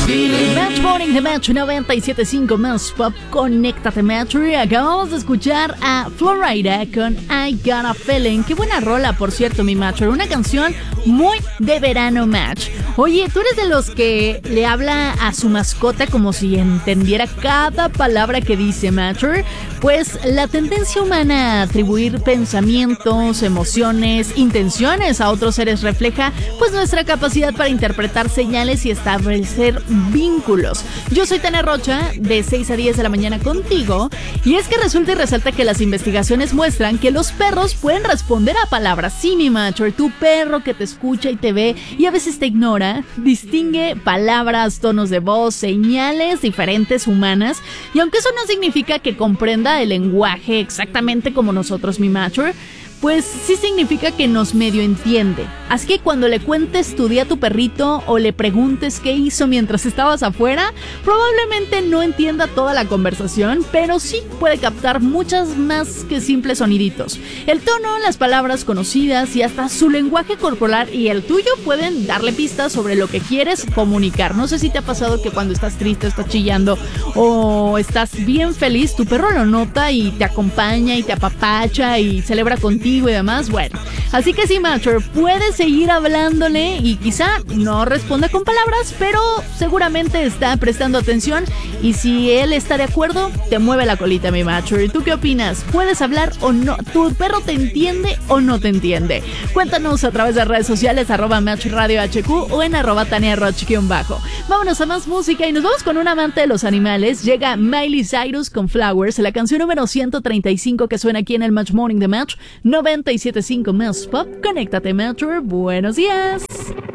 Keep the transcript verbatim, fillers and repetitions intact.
Match Morning de Match noventa y siete punto cinco más Pop, conéctate Match. Acabamos de escuchar a Florida con I Got a Feeling. Qué buena rola, por cierto, mi Match. Una canción muy de verano, Match. Oye, ¿tú eres de los que le habla a su mascota como si entendiera cada palabra que dice, Match? Pues la tendencia humana a atribuir pensamientos, emociones, intenciones a otros seres refleja pues nuestra capacidad para interpretar señales y establecer vínculos. Yo soy Tania Rocha, de seis a diez de la mañana contigo, y es que resulta y resalta que las investigaciones muestran que los perros pueden responder a palabras. Sí, mi macho, tu perro que te escucha y te ve y a veces te ignora, distingue palabras, tonos de voz, señales diferentes humanas, y aunque eso no significa que comprenda el lenguaje exactamente como nosotros, mi macho, pues sí significa que nos medio entiende. Así que cuando le cuentes tu día a tu perrito o le preguntes qué hizo mientras estabas afuera, probablemente no entienda toda la conversación, pero sí puede captar muchas más que simples soniditos. El tono, las palabras conocidas y hasta su lenguaje corporal y el tuyo pueden darle pistas sobre lo que quieres comunicar. No sé si te ha pasado que cuando estás triste, estás chillando o estás bien feliz, tu perro lo nota y te acompaña y te apapacha y celebra contigo y demás. Bueno, así que sí, macho, puedes seguir hablándole y quizá no responda con palabras, pero seguramente está prestando atención, y si él está de acuerdo, te mueve la colita, mi macho. ¿Y tú qué opinas? ¿Puedes hablar o no? ¿Tu perro te entiende o no te entiende? Cuéntanos a través de redes sociales, arroba Match Radio H Q o en arroba Tania Roch-bajo. Vámonos a más música y nos vamos con un amante de los animales. Llega Miley Cyrus con Flowers, la canción número ciento treinta y cinco que suena aquí en el Match Morning de Match noventa y siete punto cinco más Pop. Conéctate, Match. Buenos días.